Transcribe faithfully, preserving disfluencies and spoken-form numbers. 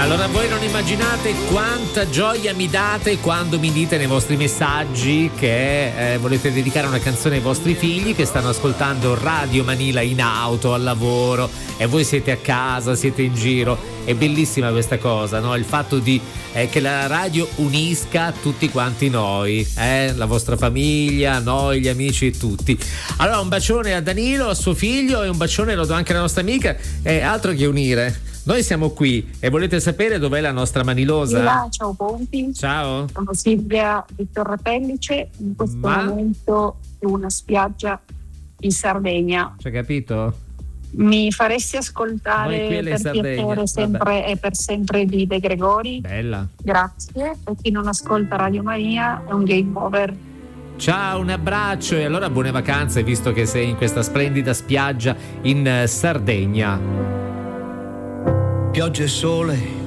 Allora voi non immaginate quanta gioia mi date quando mi dite nei vostri messaggi che eh, volete dedicare una canzone ai vostri figli che stanno ascoltando Radio Manila in auto, al lavoro, e voi siete a casa, siete in giro. È bellissima questa cosa, no? Il fatto di eh, che la radio unisca tutti quanti noi, eh? La vostra famiglia, noi, gli amici e tutti. Allora un bacione a Danilo, a suo figlio, e un bacione lo do anche alla nostra amica. È altro che unire. Noi siamo qui e volete sapere dov'è la nostra Manilosa? Là, ciao Pompi. Ciao. Sono Silvia di Torre Pellice, in questo Ma... momento in una spiaggia in Sardegna. C'hai capito? Mi faresti ascoltare per piacere sempre e per sempre di De Gregori? Bella. Grazie. E chi non ascolta Radio Maria è un game over. Ciao, un abbraccio e allora buone vacanze visto che sei in questa splendida spiaggia in Sardegna. Pioggia e sole